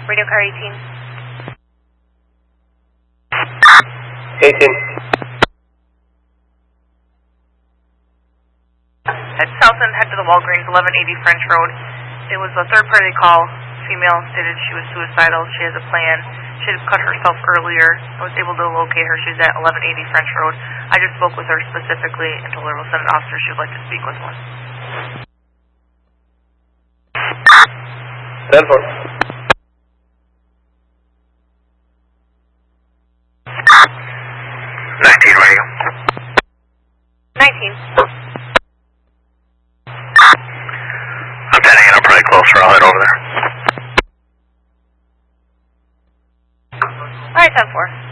Radio car 18. 18. Head south and head to the Walgreens, 1180 French Road. It was a third-party call. Female stated she was suicidal. She has a plan. She had cut herself earlier. I was able to locate her. She's at 1180 French Road. I just spoke with her specifically and told her we'll send an officer. She would like to speak with one. 10-4. 19 radio. 19. I'm deading in. I'm pretty close. I'll head over there. Alright, 10-4.